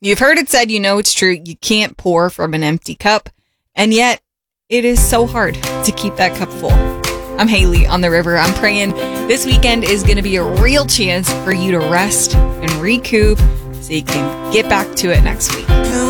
You've heard it said, you know it's true, you can't pour from an empty cup, and yet it is so hard to keep that cup full. I'm Haley on the river. I'm praying this weekend is going to be a real chance for you to rest and recoup so you can get back to it next week.